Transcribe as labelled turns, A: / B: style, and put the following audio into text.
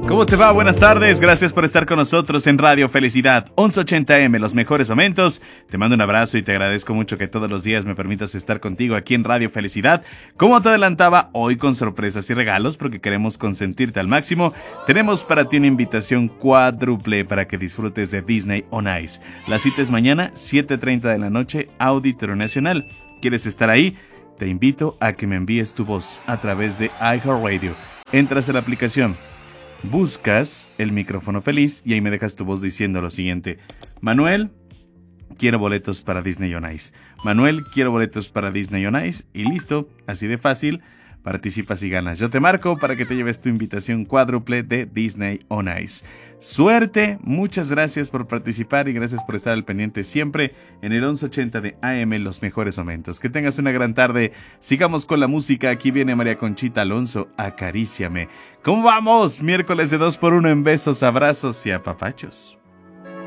A: ¿Cómo te va? Buenas tardes, gracias por estar con nosotros en Radio Felicidad 1180M, los mejores momentos. Te mando un abrazo y te agradezco mucho que todos los días me permitas estar contigo aquí en Radio Felicidad. Como te adelantaba, hoy con sorpresas y regalos porque queremos consentirte al máximo. Tenemos para ti una invitación cuádruple para que disfrutes de Disney on Ice. La cita es mañana, 7:30 de la noche, Auditorio Nacional. ¿Quieres estar ahí? Te invito a que me envíes tu voz a través de iHeartRadio. Entras a la aplicación, buscas el micrófono feliz y ahí me dejas tu voz diciendo lo siguiente: Manuel, quiero boletos para Disney on Ice. Manuel, quiero boletos para Disney on Ice. Y listo, así de fácil, participas y ganas. Yo te marco para que te lleves tu invitación cuádruple de Disney on Ice. Suerte, muchas gracias por participar y gracias por estar al pendiente siempre en el 1180 de AM, los mejores momentos. Que tengas una gran tarde. Sigamos con la música. Aquí viene María Conchita Alonso, Acaríciame. ¿Cómo vamos? Miércoles de 2x1 en besos, abrazos y apapachos.